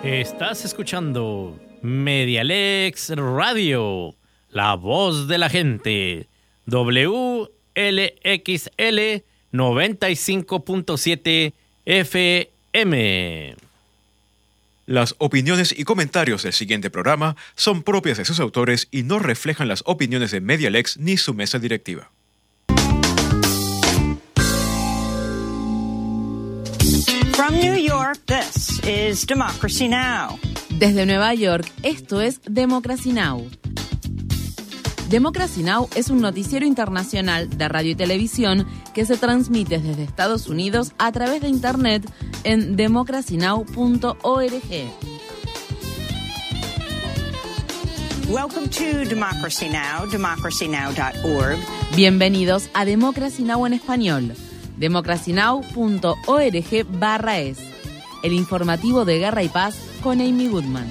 Estás escuchando Medialex Radio, la voz de la gente, WLXL 95.7 FM. Las opiniones y comentarios del siguiente programa son propias de sus autores y no reflejan las opiniones de Medialex ni su mesa directiva. From New York, this is Democracy Now! Desde Nueva York, esto es Democracy Now! Democracy Now! Es un noticiero internacional de radio y televisión que se transmite desde Estados Unidos a través de Internet en democracynow.org. Welcome to Democracy Now!, democracynow.org. Bienvenidos a Democracy Now! En español, democracynow.org/es, el informativo de Guerra y Paz con Amy Goodman.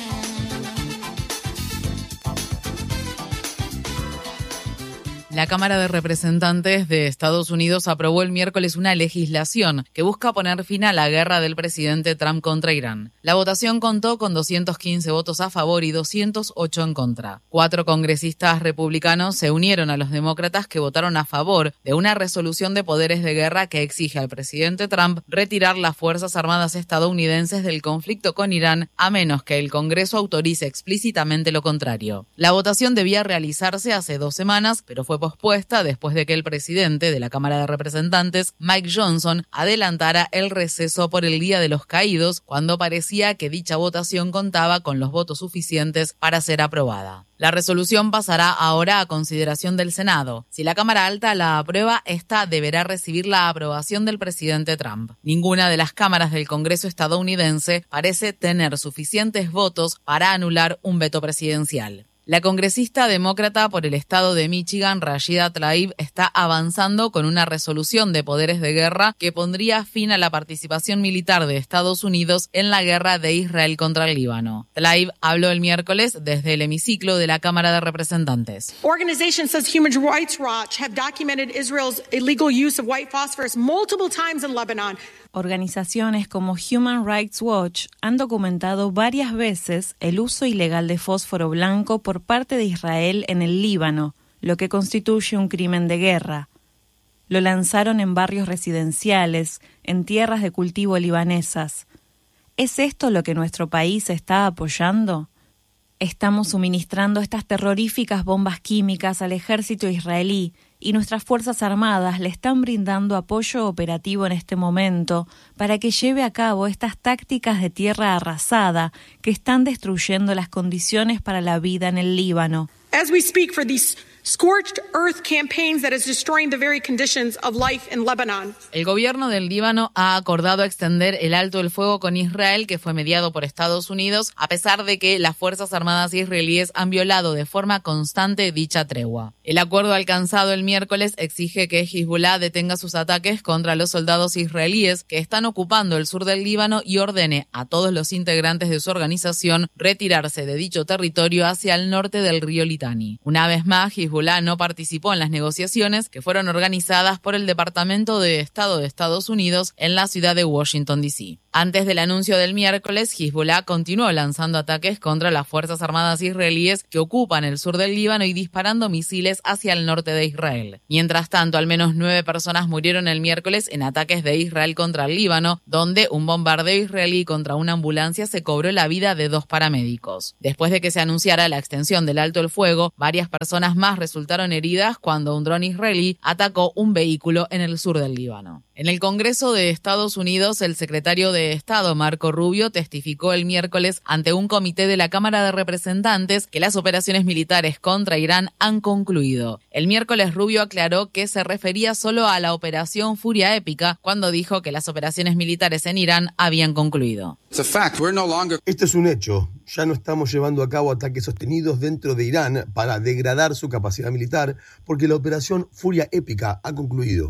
La Cámara de Representantes de Estados Unidos aprobó el miércoles una legislación que busca poner fin a la guerra del presidente Trump contra Irán. La votación contó con 215 votos a favor y 208 en contra. 4 congresistas republicanos se unieron a los demócratas que votaron a favor de una resolución de poderes de guerra que exige al presidente Trump retirar las Fuerzas Armadas estadounidenses del conflicto con Irán a menos que el Congreso autorice explícitamente lo contrario. La votación debía realizarse hace 2 semanas, pero fue pospuesta después de que el presidente de la Cámara de Representantes, Mike Johnson, adelantara el receso por el Día de los Caídos, cuando parecía que dicha votación contaba con los votos suficientes para ser aprobada. La resolución pasará ahora a consideración del Senado. Si la Cámara Alta la aprueba, esta deberá recibir la aprobación del presidente Trump. Ninguna de las cámaras del Congreso estadounidense parece tener suficientes votos para anular un veto presidencial. La congresista demócrata por el estado de Michigan, Rashida Tlaib, está avanzando con una resolución de poderes de guerra que pondría fin a la participación militar de Estados Unidos en la guerra de Israel contra el Líbano. Tlaib habló el miércoles desde el hemiciclo de la Cámara de Representantes. Organizations such as Human Rights Watch have documented Israel's illegal use of white phosphorus multiple times in Lebanon. Organizaciones como Human Rights Watch han documentado varias veces el uso ilegal de fósforo blanco por parte de Israel en el Líbano, lo que constituye un crimen de guerra. Lo lanzaron en barrios residenciales, en tierras de cultivo libanesas. ¿Es esto lo que nuestro país está apoyando? Estamos suministrando estas terroríficas bombas químicas al ejército israelí y nuestras Fuerzas Armadas le están brindando apoyo operativo en este momento para que lleve a cabo estas tácticas de tierra arrasada que están destruyendo las condiciones para la vida en el Líbano. As we speak for these scorched earth campaigns that is destroying the very conditions of life in Lebanon. El gobierno del Líbano ha acordado extender el alto el fuego con Israel, que fue mediado por Estados Unidos, a pesar de que las Fuerzas Armadas israelíes han violado de forma constante dicha tregua. El acuerdo alcanzado el miércoles exige que Hezbollah detenga sus ataques contra los soldados israelíes que están ocupando el sur del Líbano y ordene a todos los integrantes de su organización retirarse de dicho territorio hacia el norte del río Litani. Una vez más, Hezbollah no participó en las negociaciones que fueron organizadas por el Departamento de Estado de Estados Unidos en la ciudad de Washington, D.C. Antes del anuncio del miércoles, Hezbollah continuó lanzando ataques contra las Fuerzas Armadas israelíes que ocupan el sur del Líbano y disparando misiles hacia el norte de Israel. Mientras tanto, al menos 9 personas murieron el miércoles en ataques de Israel contra el Líbano, donde un bombardeo israelí contra una ambulancia se cobró la vida de 2 paramédicos. Después de que se anunciara la extensión del alto el fuego, varias personas más resultaron heridas cuando un dron israelí atacó un vehículo en el sur del Líbano. En el Congreso de Estados Unidos, el secretario de Estado, Marco Rubio, testificó el miércoles ante un comité de la Cámara de Representantes que las operaciones militares contra Irán han concluido. El miércoles Rubio aclaró que se refería solo a la operación Furia Épica cuando dijo que las operaciones militares en Irán habían concluido. Esto es un hecho. Ya no estamos llevando a cabo ataques sostenidos dentro de Irán para degradar su capacidad militar porque la operación Furia Épica ha concluido.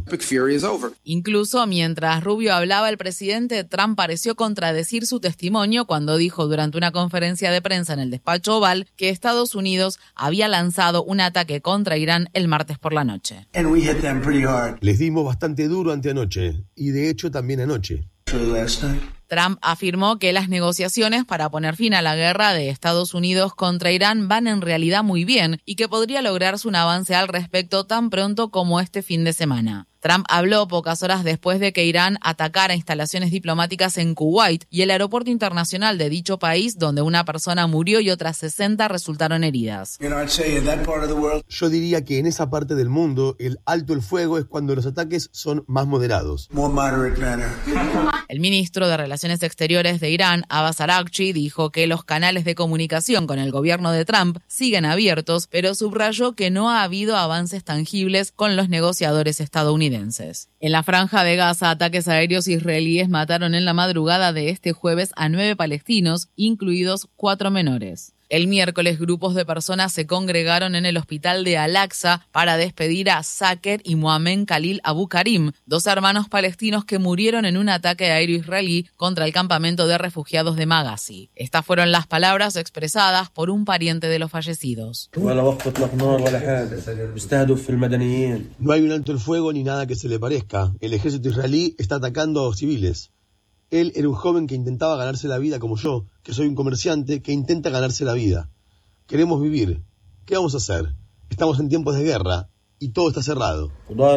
Incluso mientras Rubio hablaba, el presidente Trump pareció contradecir su testimonio cuando dijo durante una conferencia de prensa en el despacho Oval que Estados Unidos había lanzado un ataque contra Irán el martes por la noche. Les dimos bastante duro anteanoche y de hecho también anoche. Trump afirmó que las negociaciones para poner fin a la guerra de Estados Unidos contra Irán van en realidad muy bien y que podría lograrse un avance al respecto tan pronto como este fin de semana. Trump habló pocas horas después de que Irán atacara instalaciones diplomáticas en Kuwait y el aeropuerto internacional de dicho país, donde una persona murió y otras 60 resultaron heridas. Yo diría que en esa parte del mundo el alto el fuego es cuando los ataques son más moderados. El ministro de Relaciones Exteriores de Irán, Abbas Araghchi, dijo que los canales de comunicación con el gobierno de Trump siguen abiertos, pero subrayó que no ha habido avances tangibles con los negociadores estadounidenses. En la franja de Gaza, ataques aéreos israelíes mataron en la madrugada de este jueves a 9 palestinos, incluidos 4 menores. El miércoles, grupos de personas se congregaron en el hospital de Al-Aqsa para despedir a Saker y Mohamed Khalil Abu Karim, 2 hermanos palestinos que murieron en un ataque aéreo israelí contra el campamento de refugiados de Maghazi. Estas fueron las palabras expresadas por un pariente de los fallecidos. No hay un alto el fuego ni nada que se le parezca. El ejército israelí está atacando a civiles. Él era un joven que intentaba ganarse la vida como yo, que soy un comerciante que intenta ganarse la vida. Queremos vivir. ¿Qué vamos a hacer? Estamos en tiempos de guerra y todo está cerrado.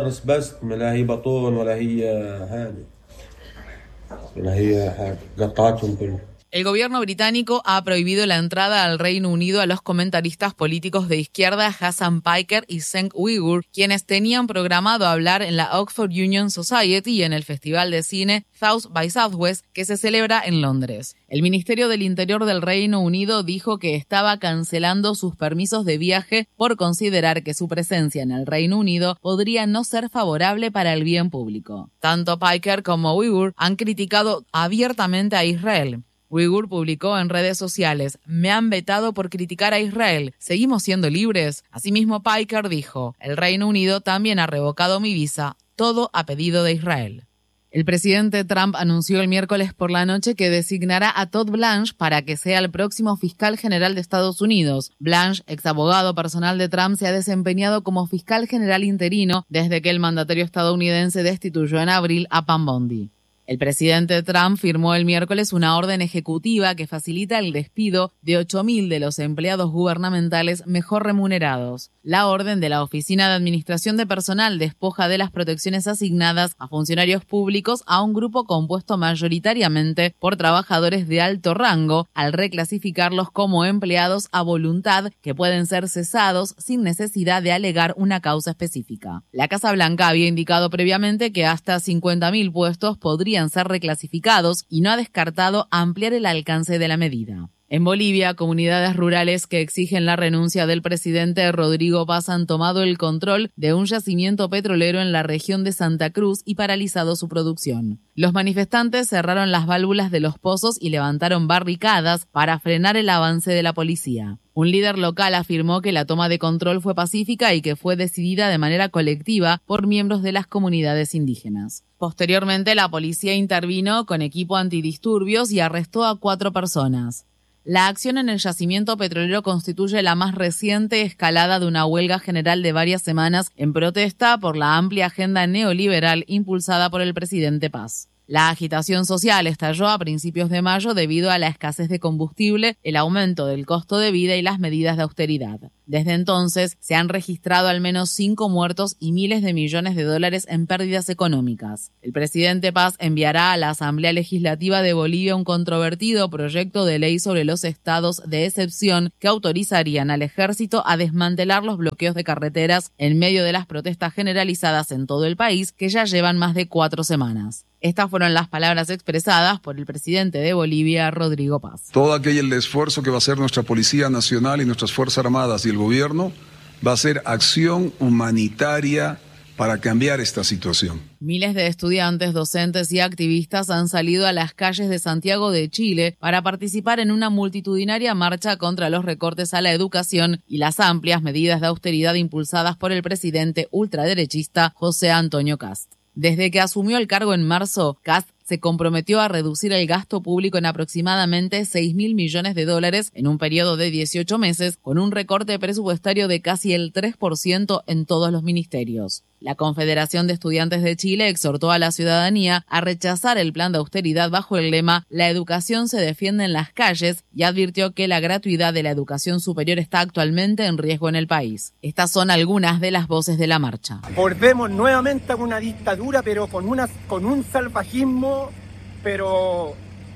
El gobierno británico ha prohibido la entrada al Reino Unido a los comentaristas políticos de izquierda Hassan Piker y Cenk Uygur, quienes tenían programado hablar en la Oxford Union Society y en el Festival de Cine South by Southwest, que se celebra en Londres. El Ministerio del Interior del Reino Unido dijo que estaba cancelando sus permisos de viaje por considerar que su presencia en el Reino Unido podría no ser favorable para el bien público. Tanto Piker como Uygur han criticado abiertamente a Israel. Uygur publicó en redes sociales: "Me han vetado por criticar a Israel. ¿Seguimos siendo libres?". Asimismo, Piker dijo: "El Reino Unido también ha revocado mi visa, todo a pedido de Israel". El presidente Trump anunció el miércoles por la noche que designará a Todd Blanche para que sea el próximo fiscal general de Estados Unidos. Blanche, ex abogado personal de Trump, se ha desempeñado como fiscal general interino desde que el mandatario estadounidense destituyó en abril a Pam Bondi. El presidente Trump firmó el miércoles una orden ejecutiva que facilita el despido de 8.000 de los empleados gubernamentales mejor remunerados. La orden de la Oficina de Administración de Personal despoja de las protecciones asignadas a funcionarios públicos a un grupo compuesto mayoritariamente por trabajadores de alto rango, al reclasificarlos como empleados a voluntad que pueden ser cesados sin necesidad de alegar una causa específica. La Casa Blanca había indicado previamente que hasta 50.000 puestos podrían ser reclasificados y no ha descartado ampliar el alcance de la medida. En Bolivia, comunidades rurales que exigen la renuncia del presidente Rodrigo Paz han tomado el control de un yacimiento petrolero en la región de Santa Cruz y paralizado su producción. Los manifestantes cerraron las válvulas de los pozos y levantaron barricadas para frenar el avance de la policía. Un líder local afirmó que la toma de control fue pacífica y que fue decidida de manera colectiva por miembros de las comunidades indígenas. Posteriormente, la policía intervino con equipo antidisturbios y arrestó a 4 personas. La acción en el yacimiento petrolero constituye la más reciente escalada de una huelga general de varias semanas en protesta por la amplia agenda neoliberal impulsada por el presidente Paz. La agitación social estalló a principios de mayo debido a la escasez de combustible, el aumento del costo de vida y las medidas de austeridad. Desde entonces, se han registrado al menos 5 muertos y miles de millones de dólares en pérdidas económicas. El presidente Paz enviará a la Asamblea Legislativa de Bolivia un controvertido proyecto de ley sobre los estados de excepción que autorizarían al ejército a desmantelar los bloqueos de carreteras en medio de las protestas generalizadas en todo el país que ya llevan más de 4 semanas. Estas fueron las palabras expresadas por el presidente de Bolivia, Rodrigo Paz. Todo aquel esfuerzo que va a hacer nuestra Policía Nacional y nuestras Fuerzas Armadas y el gobierno va a ser acción humanitaria para cambiar esta situación. Miles de estudiantes, docentes y activistas han salido a las calles de Santiago de Chile para participar en una multitudinaria marcha contra los recortes a la educación y las amplias medidas de austeridad impulsadas por el presidente ultraderechista José Antonio Kast. Desde que asumió el cargo en marzo, Kast se comprometió a reducir el gasto público en aproximadamente $6.000 millones en un periodo de 18 meses, con un recorte presupuestario de casi el 3% en todos los ministerios. La Confederación de Estudiantes de Chile exhortó a la ciudadanía a rechazar el plan de austeridad bajo el lema «La educación se defiende en las calles» y advirtió que la gratuidad de la educación superior está actualmente en riesgo en el país. Estas son algunas de las voces de la marcha. Volvemos nuevamente a una dictadura, pero con un salvajismo, pero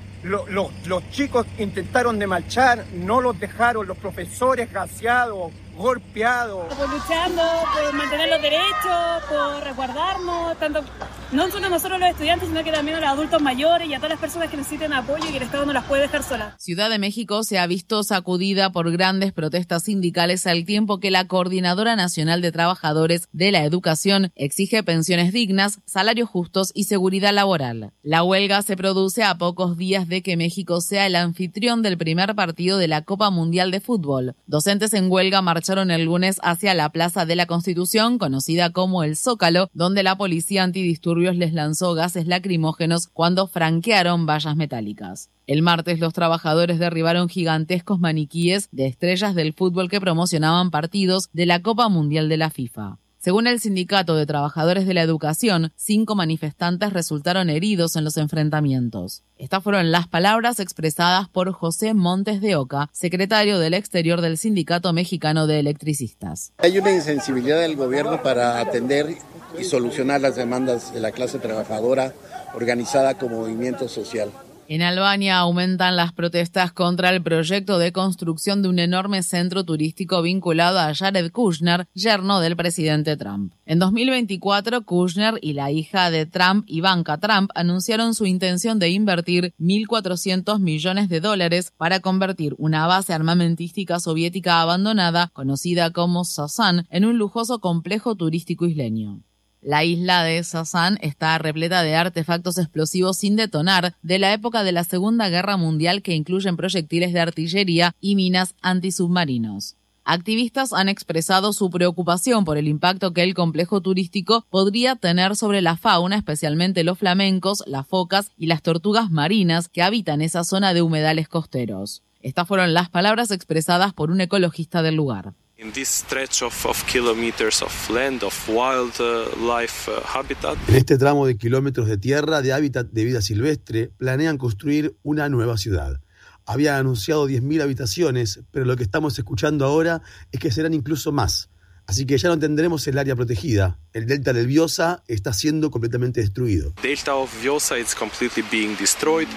los chicos intentaron de marchar, no los dejaron, los profesores gaseados, golpeados. Luchando por mantener los derechos, por resguardarnos, tanto no solo nosotros los estudiantes, sino que también a los adultos mayores y a todas las personas que necesiten apoyo y que el Estado no las puede dejar solas. Ciudad de México se ha visto sacudida por grandes protestas sindicales al tiempo que la Coordinadora Nacional de Trabajadores de la Educación exige pensiones dignas, salarios justos y seguridad laboral. La huelga se produce a pocos días de que México sea el anfitrión del primer partido de la Copa Mundial de Fútbol. Docentes en huelga marcharon el lunes hacia la Plaza de la Constitución, conocida como el Zócalo, donde la policía antidisturbios les lanzó gases lacrimógenos cuando franquearon vallas metálicas. El martes los trabajadores derribaron gigantescos maniquíes de estrellas del fútbol que promocionaban partidos de la Copa Mundial de la FIFA. Según el Sindicato de Trabajadores de la Educación, 5 manifestantes resultaron heridos en los enfrentamientos. Estas fueron las palabras expresadas por José Montes de Oca, secretario del Exterior del Sindicato Mexicano de Electricistas. Hay una insensibilidad del gobierno para atender y solucionar las demandas de la clase trabajadora organizada como movimiento social. En Albania aumentan las protestas contra el proyecto de construcción de un enorme centro turístico vinculado a Jared Kushner, yerno del presidente Trump. En 2024, Kushner y la hija de Trump, Ivanka Trump, anunciaron su intención de invertir $1.400 millones para convertir una base armamentística soviética abandonada, conocida como Sazan, en un lujoso complejo turístico isleño. La isla de Sazan está repleta de artefactos explosivos sin detonar de la época de la Segunda Guerra Mundial que incluyen proyectiles de artillería y minas antisubmarinos. Activistas han expresado su preocupación por el impacto que el complejo turístico podría tener sobre la fauna, especialmente los flamencos, las focas y las tortugas marinas que habitan esa zona de humedales costeros. Estas fueron las palabras expresadas por un ecologista del lugar. In this stretch of kilometers of land, of wildlife habitat. En este tramo de kilómetros de tierra de hábitat de vida silvestre, planean construir una nueva ciudad. Habían anunciado 10.000 habitaciones, pero lo que estamos escuchando ahora es que serán incluso más. Así que ya no tendremos el área protegida. El delta del Vjosa está siendo completamente destruido. Delta of Vjosa is completely being destroyed.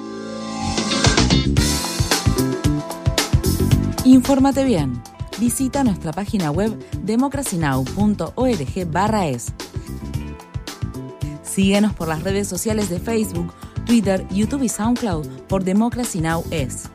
Infórmate bien. Visita nuestra página web democracynow.org/es. Síguenos por las redes sociales de Facebook, Twitter, YouTube y SoundCloud por Democracy Now! Es.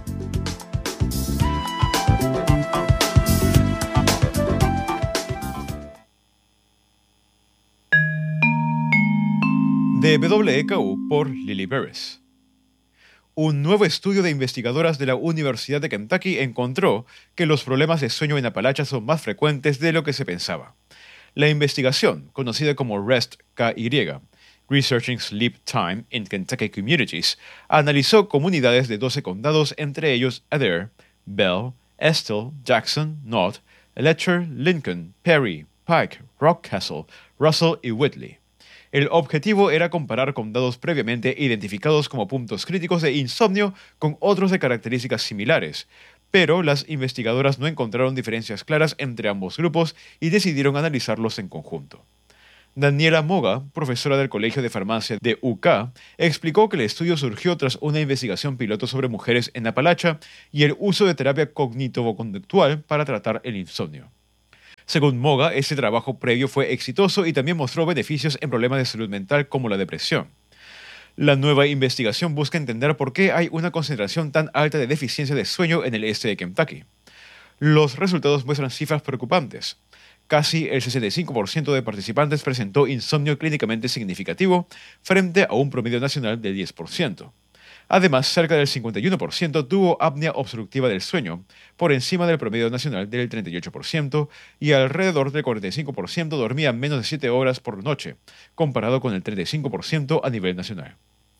De WKU por Lily Beres. Un nuevo estudio de investigadoras de la Universidad de Kentucky encontró que los problemas de sueño en Appalachia son más frecuentes de lo que se pensaba. La investigación, conocida como REST-KY, Researching Sleep Time in Kentucky Communities, analizó comunidades de 12 condados, entre ellos Adair, Bell, Estill, Jackson, Knott, Letcher, Lincoln, Perry, Pike, Rockcastle, Russell y Whitley. El objetivo era comparar condados previamente identificados como puntos críticos de insomnio con otros de características similares, pero las investigadoras no encontraron diferencias claras entre ambos grupos y decidieron analizarlos en conjunto. Daniela Moga, profesora del Colegio de Farmacia de UK, explicó que el estudio surgió tras una investigación piloto sobre mujeres en Appalachia y el uso de terapia cognitivo-conductual para tratar el insomnio. Según Moga, este trabajo previo fue exitoso y también mostró beneficios en problemas de salud mental como la depresión. La nueva investigación busca entender por qué hay una concentración tan alta de deficiencia de sueño en el este de Kentucky. Los resultados muestran cifras preocupantes. Casi el 65% de participantes presentó insomnio clínicamente significativo frente a un promedio nacional del 10%. Además, cerca del 51% tuvo apnea obstructiva del sueño, por encima del promedio nacional del 38%, y alrededor del 45% dormía menos de 7 horas por noche, comparado con el 35% a nivel nacional.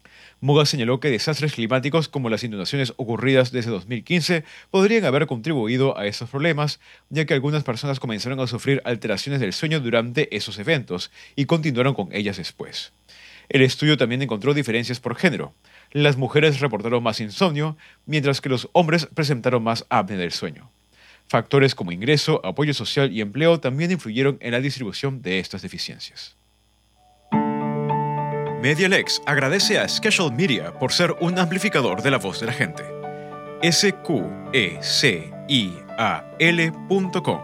Muga señaló que desastres climáticos como las inundaciones ocurridas desde 2015 podrían haber contribuido a estos problemas, ya que algunas personas comenzaron a sufrir alteraciones del sueño durante esos eventos y continuaron con ellas después. El estudio también encontró diferencias por género. Las mujeres reportaron más insomnio, mientras que los hombres presentaron más apnea del sueño. Factores como ingreso, apoyo social y empleo también influyeron en la distribución de estas deficiencias. MediaLex agradece a Schedule Media por ser un amplificador de la voz de la gente. SQECIAL.com.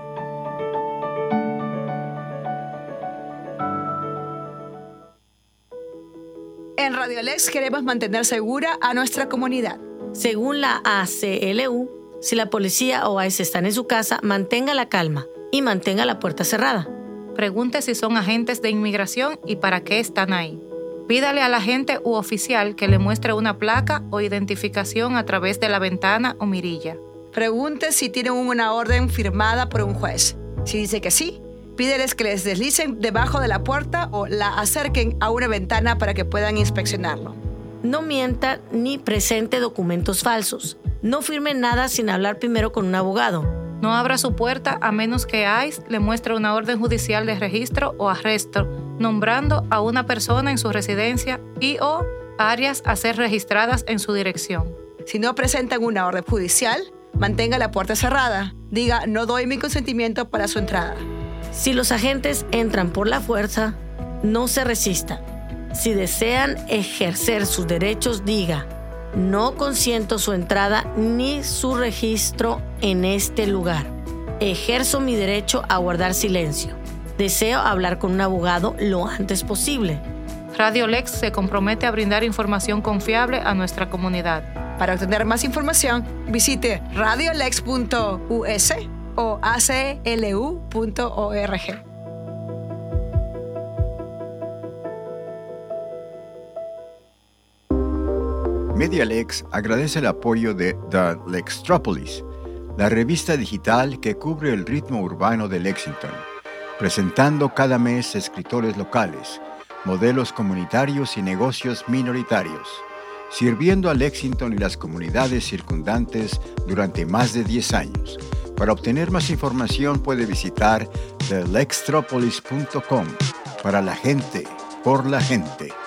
En Radio Lex queremos mantener segura a nuestra comunidad. Según la ACLU, si la policía o ICE están en su casa, mantenga la calma y mantenga la puerta cerrada. Pregunte si son agentes de inmigración y para qué están ahí. Pídale al agente u oficial que le muestre una placa o identificación a través de la ventana o mirilla. Pregunte si tienen una orden firmada por un juez. Si dice que sí, pídeles que les deslicen debajo de la puerta o la acerquen a una ventana para que puedan inspeccionarlo. No mienta ni presente documentos falsos. No firme nada sin hablar primero con un abogado. No abra su puerta a menos que ICE le muestre una orden judicial de registro o arresto, nombrando a una persona en su residencia y o áreas a ser registradas en su dirección. Si no presentan una orden judicial, mantenga la puerta cerrada. Diga, no doy mi consentimiento para su entrada. Si los agentes entran por la fuerza, no se resista. Si desean ejercer sus derechos, diga, no consiento su entrada ni su registro en este lugar. Ejerzo mi derecho a guardar silencio. Deseo hablar con un abogado lo antes posible. Radio Lex se compromete a brindar información confiable a nuestra comunidad. Para obtener más información, visite radiolex.us o aclu.org. MediaLex agradece el apoyo de The Lextropolis, la revista digital que cubre el ritmo urbano de Lexington, presentando cada mes escritores locales, modelos comunitarios y negocios minoritarios, sirviendo a Lexington y las comunidades circundantes durante más de 10 años. Para obtener más información puede visitar thelextropolis.com. Para la gente, por la gente.